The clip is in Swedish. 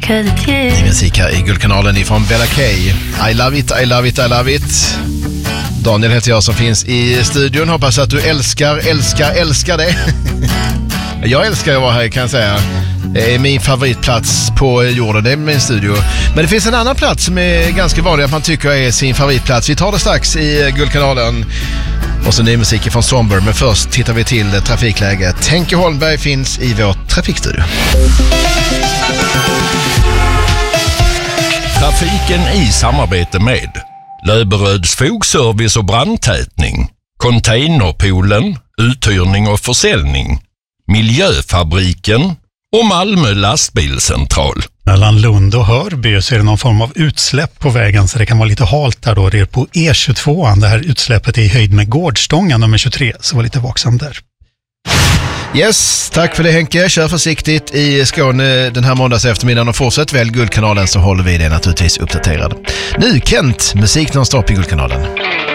Ny musik här i Guldkanalen ifrån Bella K. I love it, I love it, I love it. Daniel heter jag som finns i studion. Hoppas att du älskar det. Jag älskar att vara här, kan jag säga. Det är min favoritplats på jorden, det är min studio. Men det finns en annan plats som är ganska vanlig att man tycker är sin favoritplats. Vi tar det strax i Guldkanalen. Och så ny musik från Somber. Men först tittar vi till trafikläget. Henke Holmberg finns i vår trafikstudio. Trafiken i samarbete med Löberöds fogservice och brandtätning, Containerpoolen, uthyrning och försäljning, Miljöfabriken och Malmö lastbilscentral. Mellan Lund och Hörby så är det någon form av utsläpp på vägen, så det kan vara lite halt där då. Det är på E22, det här utsläppet är i höjd med Gårdstången nummer 23, så var lite vaksam där. Yes, tack för det Henke. Kör försiktigt i Skåne den här måndags eftermiddagen och fortsätt väl Guldkanalen så håller vi det naturligtvis uppdaterad. Nu Kent, musik nonstop i Guldkanalen.